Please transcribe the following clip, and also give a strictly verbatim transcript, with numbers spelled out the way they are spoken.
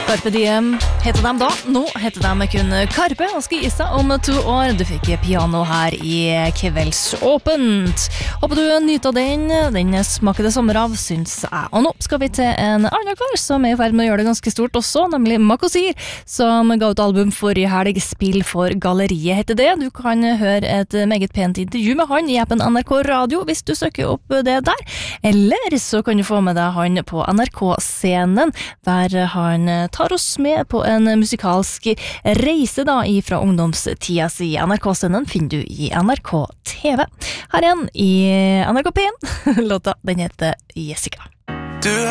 Carpe Diem heter dem da. Nå heter dem kun Carpe og skal gi seg om to år. Du fikk piano her i Kveldsåpent. Håper du nyter den. Den smaker det sommer av, syns jeg. Og nå skal vi til en annen kar som er i ferd med å gjøre det ganske stort også, nemlig Makosir, som ga ut album forrige helg. Spill for Galleriet heter det. Du kan høre et meget pent intervju med han i appen N R K Radio hvis du søker opp det der. Eller så kan du få med deg han på N R K-scenen, der han tar oss med på en musikalsk reise da ifra ungdomstida si. N R K-scenen finner du i N R K T V. Her igjen i N R K P en. Låta, den heter Jessica. Du